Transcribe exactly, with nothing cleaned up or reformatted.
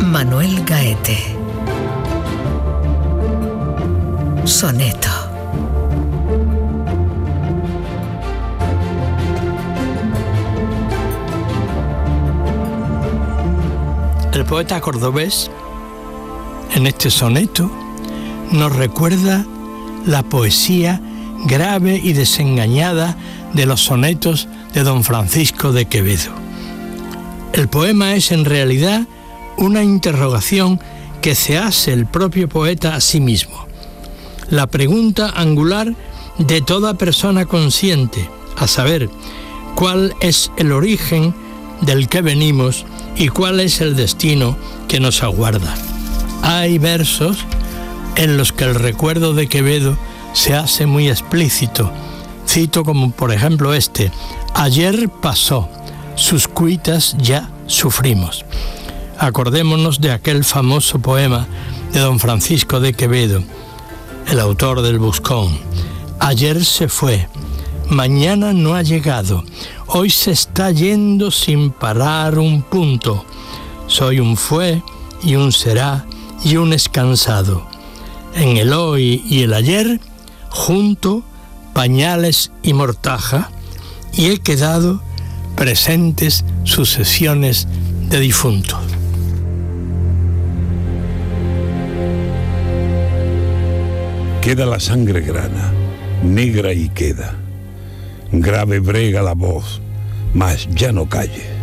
Manuel Gaete. Soneto. El poeta cordobés, en este soneto, nos recuerda la poesía grave y desengañada de los sonetos de don Francisco de Quevedo. El poema es en realidad una interrogación que se hace el propio poeta a sí mismo. La pregunta angular de toda persona consciente, a saber, cuál es el origen del que venimos y cuál es el destino que nos aguarda. Hay versos en los que el recuerdo de Quevedo se hace muy explícito. Cito como por ejemplo este: ayer pasó, sus cuitas ya sufrimos. Acordémonos de aquel famoso poema de don Francisco de Quevedo, el autor del Buscón. Ayer se fue, mañana no ha llegado, hoy se está yendo sin parar un punto. Soy un fue y un será y un escansado. En el hoy y el ayer, junto pañales y mortaja, y he quedado presentes sucesiones de difuntos. Queda la sangre grana, negra y queda. Grave brega la voz, mas ya no calle.